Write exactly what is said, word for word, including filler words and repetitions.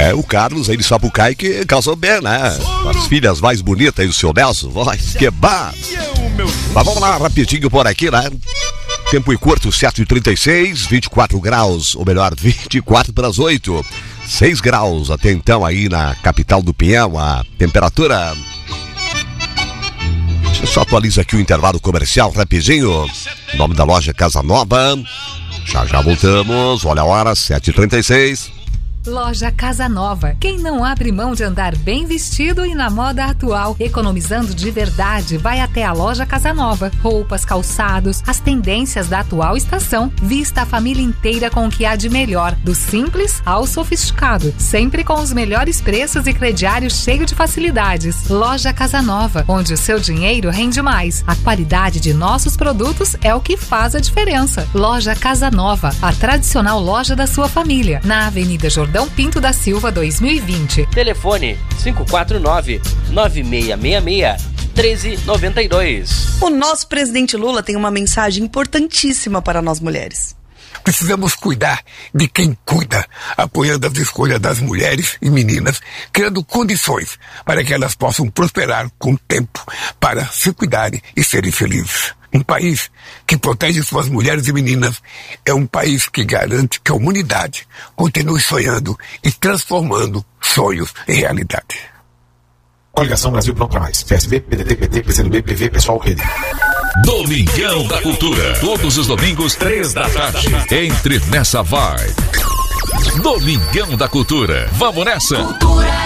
É, o Carlos aí de Sapucaí que casou bem, né? As filhas mais bonitas e o seu Nelson, voz, que bar. Mas vamos lá, rapidinho por aqui, né? Tempo e curto, sete e trinta e seis, vinte e quatro graus, ou melhor, vinte e quatro para as oito. seis graus até então aí na capital do Pinhão, a temperatura. Deixa eu só atualizar aqui o intervalo comercial rapidinho. Nome da loja Casa Nova. Já já voltamos, olha a hora, sete e trinta e seis. Loja Casa Nova. Quem não abre mão de andar bem vestido e na moda atual, economizando de verdade, vai até a Loja Casa Nova. Roupas, calçados, as tendências da atual estação. Vista a família inteira com o que há de melhor, do simples ao sofisticado. Sempre com os melhores preços e crediário cheio de facilidades. Loja Casa Nova, onde o seu dinheiro rende mais. A qualidade de nossos produtos é o que faz a diferença. Loja Casa Nova, a tradicional loja da sua família. Na Avenida Jordão Pinto da Silva dois mil e vinte. Telefone cinco quatro nove, nove seis seis seis, um três nove dois. O nosso presidente Lula tem uma mensagem importantíssima para nós mulheres. Precisamos cuidar de quem cuida, apoiando as escolhas das mulheres e meninas, criando condições para que elas possam prosperar com o tempo, para se cuidarem e serem felizes. Um país que protege suas mulheres e meninas é um país que garante que a humanidade continue sonhando e transformando sonhos em realidade. Coligação Brasil Pronto pra Mais. P S B, P D T, P T, P C do B, P V, Pessoal, Rede. Domingão da Cultura. Todos os domingos, três da tarde. Entre nessa vibe. Domingão da Cultura. Vamos nessa? Cultura